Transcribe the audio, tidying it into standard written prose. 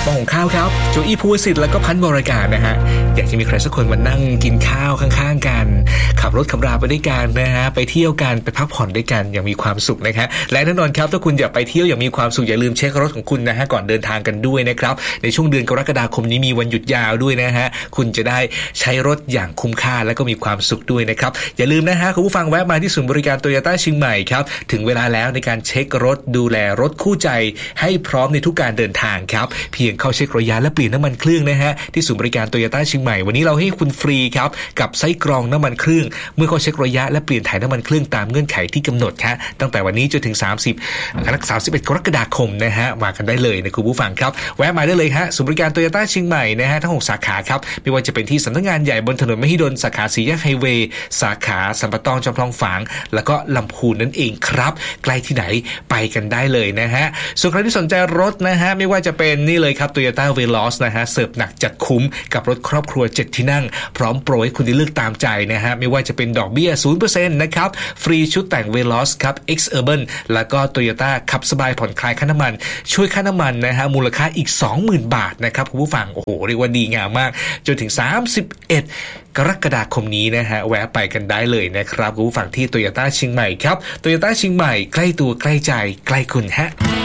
หม้อหุงข้าวครับโจอี้ภูวสิทธิ์แล้วก็พันธ์วรการนะฮะอยากจะมีใครสักคนมานั่งกินข้าวข้างๆกันขับรถขับราไปด้วยกันนะฮะไปเที่ยวกันไปพักผ่อนด้วยกันอย่างมีความสุขนะฮะและแน่นอนครับถ้าคุณอยากไปเที่ยวอย่างมีความสุขอย่าลืมเช็ครถของคุณนะฮะก่อนเดินทางกันด้วยนะครับในช่วงเดือนกรกฎาคมนี้มีวันหยุดยาวด้วยนะฮะคุณจะได้ใช้รถอย่างคุ้มค่าและก็มีความสุขด้วยนะครับอย่าลืมนะฮะคุณผู้ฟังแวะมาที่ศูนย์บริการโตโยต้าเชียงใหม่ครับถึงเวลาแล้วในการเช็ครถดูแลรถคู่ใจให้พร้อมในทุกการเดินทางครับเพียงเข้าเช็คระยะและเปลี่ยนน้ำมันเครื่องนะฮะที่ศูนย์บริการโตโยต้าเชียงใหม่วันนี้เราให้คุณฟรีครับกับไส้กรองน้ำมันเครื่องเมื่อเข้าเช็คระยะและเปลี่ยนถ่ายน้ำมันเครื่องตามเงื่อนไขที่กำหนดครับตั้งแต่วันนี้จนถึง31 กรกฎาคมนะฮะมากันได้เลยนะคุณผู้ฟังครับแวะมาได้เลยฮะศูนย์บริการโตโยต้าเชียงใหม่นะฮะทั้ง6สาขาครับไม่ว่าจะเป็นที่สำนักงานใหญ่บนถนนมหิดลสาขาสี่แยกไฮเวย์สาขาสัมปะตองจอมทองฝางแล้วก็ลำพูนนั่นเองครับใกล้ที่ไหนไปกันได้เลยนะฮะส่วนใครที่สนใจรถนะฮะไม่ว่าจะเป็นนี่เลยครับ Toyota Veloz นะฮะเสิร์ฟหนักจัดคุ้มกับรถครอบครัว7ที่นั่งพร้อมโปรให้คุณได้เลือกตามใจนะฮะไม่ว่าจะเป็นดอกเบี้ย 0% นะครับฟรีชุดแต่ง Veloz ครับ X Urban แล้วก็ Toyota ขับสบายผ่อนคลายค่าน้ำมันช่วยค่าน้ำมันนะฮะมูลค่าอีก 20,000 บาทนะครับคุณผู้ฟังโอ้โหเรียกว่าดีงามมากจนถึง31 กรกฎาคมนี้นะฮะแวะไปกันได้เลยนะครับคุณผู้ฟังที่ Toyota เชียงใหม่ครับ Toyota เชียงใหม่ใกล้ตัวใกล้ใจใกล้คุณฮะ